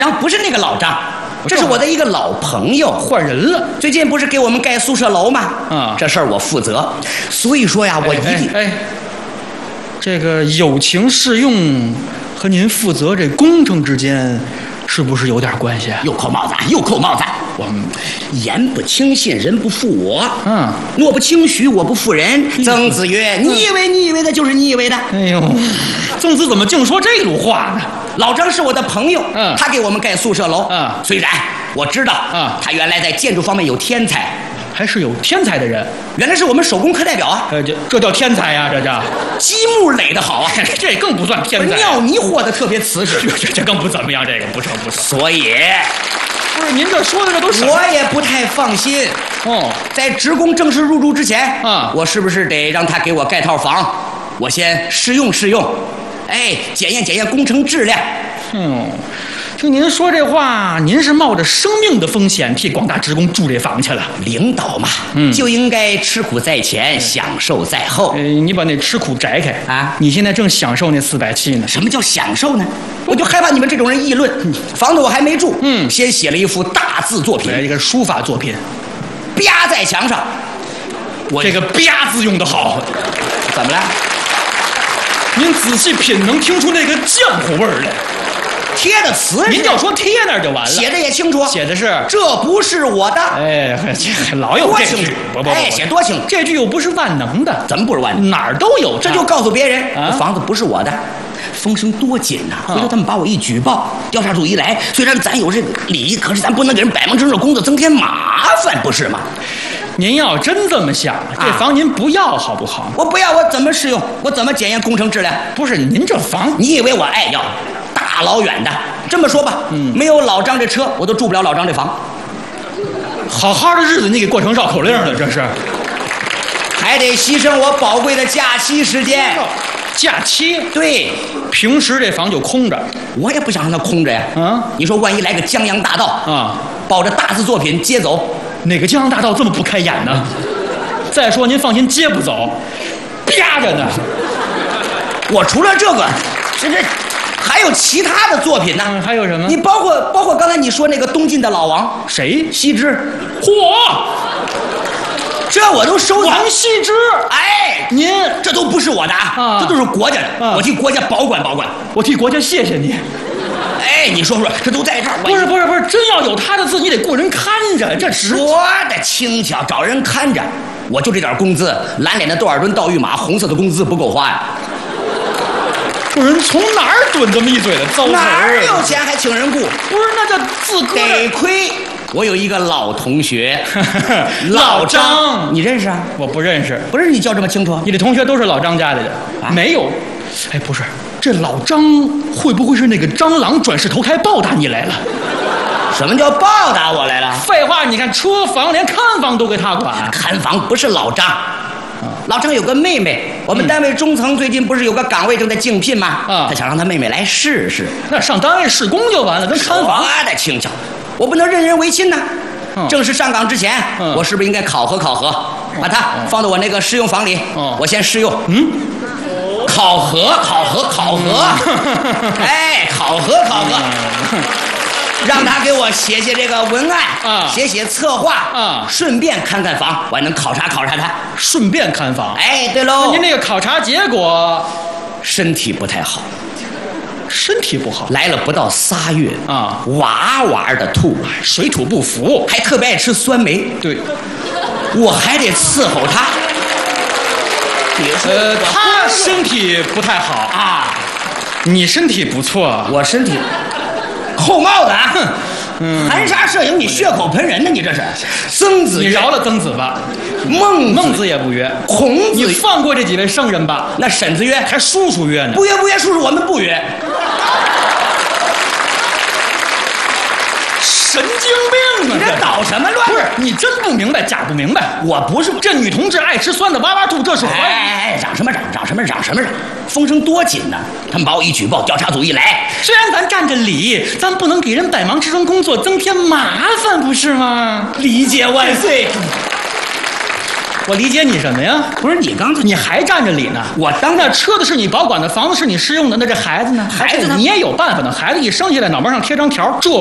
张不是那个老张，这是我的一个老朋友， 换人了。 最近不是给我们盖宿舍楼吗？ 啊， 这事儿我负责，所以说呀，我一定这个友情适用和您负责这工程之间，是不是有点关系？ 又扣帽子，又扣帽子。我言不轻信，人不负我。诺不轻许，我不负人。曾子曰：“你以为的就是你以为的。” 哎呦，曾子怎么净说这路话呢？ 老张是我的朋友，他给我们盖宿舍楼。虽然我知道，他原来在建筑方面有天才， 还是有天才的人。 原来是我们手工课代表啊。 这叫天才呀，这叫积木垒得好啊， 这更不算天才。 尿泥和的特别瓷实， 这更不怎么样，这个不成。 所以。 不是您这说的这都什么？ 我也不太放心在职工正式入住之前我是不是得让他给我盖套房？我先试用，检验工程质量。 听您说这话，您是冒着生命的风险替广大职工住这房去了。 领导嘛，就应该吃苦在前，享受在后。 你把那吃苦摘开啊！你现在正享受那470呢。 什么叫享受呢？我就害怕你们这种人议论。房子我还没住，先写了一幅大字作品， 一个书法作品， 啪在墙上。 我这个啪字用得好。 怎么了？ 您仔细品，能听出那个浆糊味儿来。 贴的词， 您要说贴那儿就完了。 写的也清楚， 写的是这不是我的。 老有这句， 写多清楚。 这句又不是万能的， 怎么不是万能？ 哪儿都有。 这就告诉别人，房子不是我的。风声多紧呐！回头他们把我一举报，调查组一来，虽然咱有这个理，可是咱不能给人百忙之中的工作增添麻烦，不是吗？ 您要真这么想，这房您不要好不好？ 我不要，我怎么使用？我怎么检验工程质量？ 不是您这房， 你以为我爱要？大老远的，这么说吧，没有老张这车，我都住不了老张这房。 好好的日子你给过成绕口令了，这是， 还得牺牲我宝贵的假期时间。 假期？ 对， 平时这房就空着， 我也不想让它空着呀。你说万一来个江洋大盗抱着大字作品接走， 哪个江洋大盗这么不开眼呢？再说您放心，接不走，啪着呢。 我除了这个，这还有其他的作品呢。 还有什么？ 你包括刚才你说那个东晋的老王， 谁？ 羲之。 嚯！ 这我都收藏。 王羲之， 您这都不是我的这都是国家的，我替国家保管， 我替国家谢谢你。 你说这都在这儿。 不是，真要有他的字，你得雇人看着，这说的轻巧，找人看着。我就这点工资，蓝脸的窦尔敦、盗御马，红色的工资不够花呀。 这人从哪儿蹲这么一嘴的糟词？ 哪儿有钱还请人雇？ 不是，那叫自个得亏。我有一个老同学， 老张， 你认识啊？ 我不认识。 不是你叫这么清楚？ 你的同学都是老张家里的？没有。不是，这老张会不会是那个蟑螂转世投胎报答你来了？ 什么叫报答我来了？ 废话，你看车房连看房都给他管。 看房不是老张。老张有个妹妹，我们单位中层最近不是有个岗位正在竞聘吗？他想让他妹妹来试试。 那上单位试工就完了，跟看房的轻巧。我不能任人唯亲呐。正式上岗之前，我是不是应该考核，把它放到我那个试用房里？我先试用。考核。考核。让他给我写这个文案，写策划，顺便看看房，我还能考察他。 顺便看房。 对喽。 您那个考察结果， 身体不太好。 身体不好， 来了不到3月哇的吐， 水土不服， 还特别爱吃酸梅。 对， 我还得伺候他。 他身体不太好你身体不错， 我身体扣帽子啊！含沙射影，你血口喷人呢？你这是曾子， 你饶了曾子吧。孟子也不约， 孔子， 你放过这几位圣人吧。 那婶子约， 还叔叔约呢？ 不约，叔叔我们不约。 神经病啊！ 你这捣什么乱？ 不是你真不明白，假不明白。 我不是这女同志爱吃酸的哇哇吐，这是怀疑。 嚷什么嚷？风声多紧呢！他们把我一举报，调查组一来， 虽然咱占着理，咱不能给人百忙之中工作增添麻烦，不是吗？ 理解万岁。 我理解你什么呀？ 不是你刚才你还占着理呢？ 我当那车子是你保管的，房子是你使用的，那这孩子呢？ 孩子呢？ 你也有办法呢。孩子一生下来，脑门上贴张条，这